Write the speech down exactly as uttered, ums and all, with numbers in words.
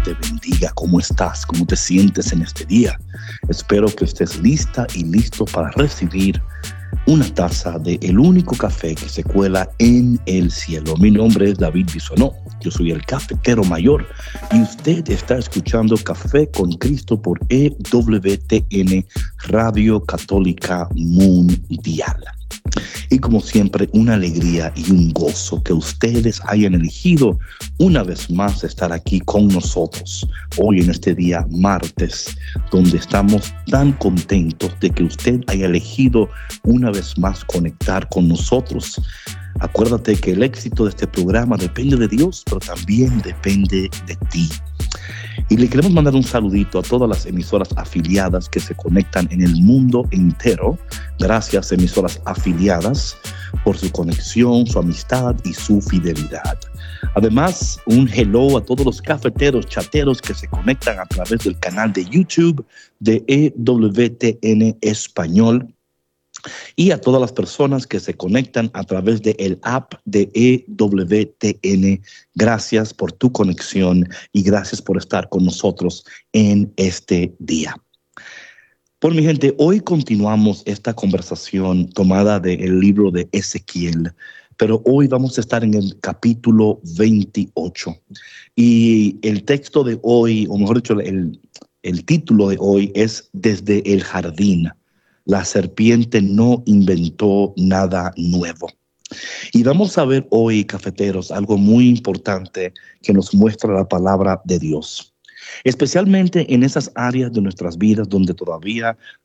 te bendiga. ¿Cómo estás? ¿Cómo te sientes en este día? Espero que estés lista y listo para recibir una taza de el único café que se cuela en el cielo. Mi nombre es David Bisonó. Yo soy el cafetero mayor y usted está escuchando Café con Cristo por E W T N Radio Católica Mundial. Y como siempre, una alegría y un gozo que ustedes hayan elegido una vez más estar aquí con nosotros hoy en este día martes, donde estamos tan contentos de que usted haya elegido una vez más conectar con nosotros. Acuérdate que el éxito de este programa depende de Dios, pero también depende de ti. Y le queremos mandar un saludito a todas las emisoras afiliadas que se conectan en el mundo entero. Gracias, emisoras afiliadas, por su conexión, su amistad y su fidelidad. Además, un hello a todos los cafeteros, chateros que se conectan a través del canal de YouTube de E W T N Español. Y a todas las personas que se conectan a través del app de E W T N. Gracias por tu conexión y gracias por estar con nosotros en este día. Por mi gente, hoy continuamos esta conversación tomada del libro de Ezequiel, pero hoy vamos a estar en el capítulo veintiocho. Y el texto de hoy, o mejor dicho, el, el título de hoy es Desde el jardín. La serpiente no inventó nada nuevo. Y vamos a ver hoy, cafeteros, algo muy importante que nos muestra la palabra de Dios. Especialmente en esas áreas de nuestras vidas donde todavía